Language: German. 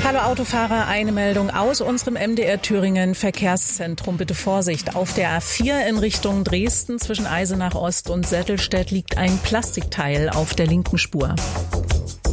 Hallo Autofahrer, eine Meldung aus unserem MDR Thüringen Verkehrszentrum. Bitte Vorsicht, auf der A4 in Richtung Dresden zwischen Eisenach Ost und Settelstedt liegt ein Plastikteil auf der linken Spur.